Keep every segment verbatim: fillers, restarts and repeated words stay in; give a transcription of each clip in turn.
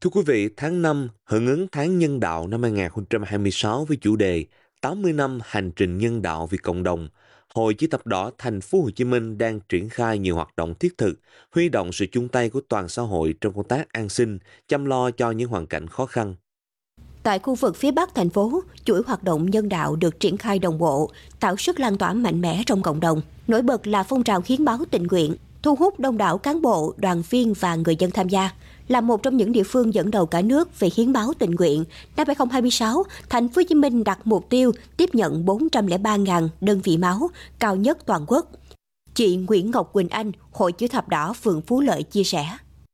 Thưa quý vị, tháng năm hưởng ứng tháng nhân đạo năm hai không hai sáu với chủ đề tám mươi năm hành trình nhân đạo vì cộng đồng, Hội Chữ thập đỏ Thành phố Hồ Chí Minh đang triển khai nhiều hoạt động thiết thực, huy động sự chung tay của toàn xã hội trong công tác an sinh, chăm lo cho những hoàn cảnh khó khăn. Tại khu vực phía Bắc thành phố, chuỗi hoạt động nhân đạo được triển khai đồng bộ, tạo sức lan tỏa mạnh mẽ trong cộng đồng. Nổi bật là phong trào hiến máu tình nguyện, thu hút đông đảo cán bộ, đoàn viên và người dân tham gia. Là một trong những địa phương dẫn đầu cả nước về hiến máu tình nguyện, năm hai không hai sáu, Thành phố Hồ Chí Minh đặt mục tiêu tiếp nhận bốn trăm lẻ ba nghìn đơn vị máu, cao nhất toàn quốc. Chị Nguyễn Ngọc Quỳnh Anh, Hội Chữ thập đỏ phường Phú Lợi chia sẻ.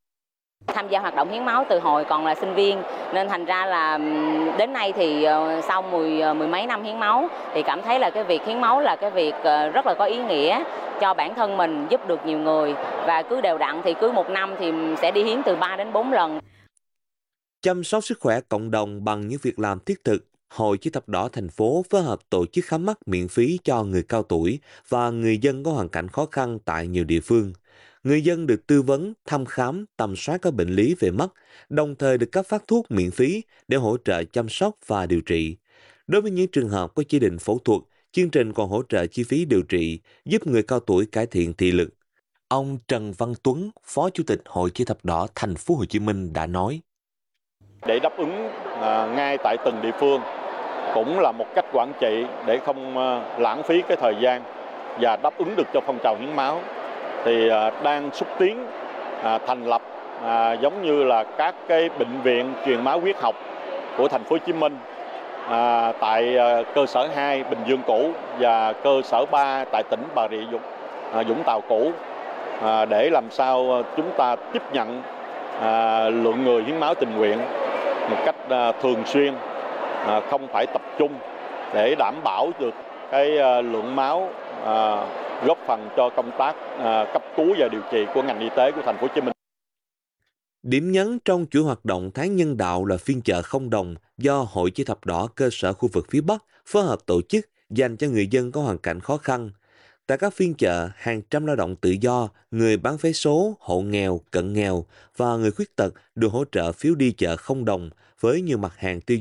Tham gia hoạt động hiến máu từ hồi còn là sinh viên, nên thành ra là đến nay thì sau mười, mười mấy năm hiến máu thì cảm thấy là cái việc hiến máu là cái việc rất là có ý nghĩa cho bản thân mình, giúp được nhiều người, và cứ đều đặn thì cứ một năm thì sẽ đi hiến từ ba đến bốn lần. Chăm sóc sức khỏe cộng đồng bằng những việc làm thiết thực, Hội Chữ thập đỏ thành phố phối hợp tổ chức khám mắt miễn phí cho người cao tuổi và người dân có hoàn cảnh khó khăn tại nhiều địa phương. Người dân được tư vấn, thăm khám, tầm soát các bệnh lý về mắt, đồng thời được cấp phát thuốc miễn phí để hỗ trợ chăm sóc và điều trị. Đối với những trường hợp có chỉ định phẫu thuật, chương trình còn hỗ trợ chi phí điều trị, giúp người cao tuổi cải thiện thị lực. Ông Trần Văn Tuấn, Phó Chủ tịch Hội Chữ thập đỏ Thành phố Hồ Chí Minh đã nói: Để đáp ứng à, ngay tại từng địa phương cũng là một cách quản trị để không à, lãng phí cái thời gian và đáp ứng được cho phong trào hiến máu, thì à, đang xúc tiến à, thành lập à, giống như là các cái bệnh viện truyền máu huyết học của Thành phố Hồ Chí Minh à, tại à, cơ sở hai Bình Dương cũ và cơ sở ba tại tỉnh Bà Rịa Vũng, à, Vũng Tàu cũ, à, để làm sao chúng ta tiếp nhận à, lượng người hiến máu tình nguyện một cách à, thường xuyên, à, không phải tập trung, để đảm bảo được cái à, lượng máu à, góp phần cho công tác à, cấp cứu và điều trị của ngành y tế của Thành phố Hồ Chí Minh. Điểm nhấn trong chuỗi hoạt động tháng nhân đạo là phiên chợ không đồng do Hội Chữ thập đỏ cơ sở khu vực phía Bắc phối hợp tổ chức dành cho người dân có hoàn cảnh khó khăn. Tại các phiên chợ, hàng trăm lao động tự do, người bán vé số, hộ nghèo, cận nghèo và người khuyết tật được hỗ trợ phiếu đi chợ không đồng với nhiều mặt hàng tiêu